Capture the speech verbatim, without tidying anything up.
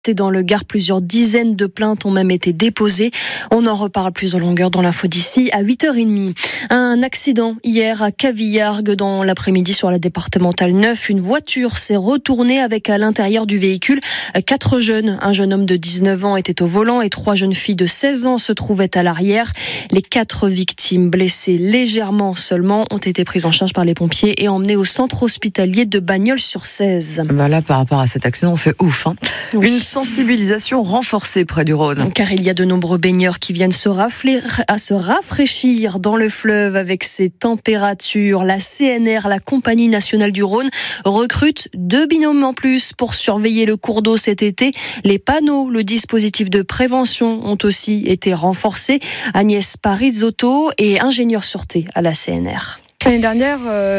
Et dans le Gard, plusieurs dizaines de plaintes ont même été déposées. On en reparle plus en longueur dans l'info d'ici à huit heures trente. Un accident hier à Cavillargues dans l'après-midi sur la départementale neuf. Une voiture s'est retournée avec à l'intérieur du véhicule quatre jeunes. Un jeune homme de dix-neuf ans était au volant et trois jeunes filles de seize ans se trouvaient à l'arrière. Les quatre victimes, blessées légèrement seulement, ont été prises en charge par les pompiers et emmenées au centre hospitalier de Bagnols-sur-Cèze. Bah là, par rapport à cet accident, on fait ouf. Hein. Oui. Une sensibilisation renforcée près du Rhône. Car il y a de nombreux baigneurs qui viennent se, rafler, à se rafraîchir dans le fleuve avec ces températures. La C N R, la Compagnie nationale du Rhône, recrute deux binômes en plus pour surveiller le cours d'eau cet été. Les panneaux, le dispositif de prévention ont aussi été renforcés. Agnès Parizotto est ingénieure sûreté à la C N R. L'année dernière, euh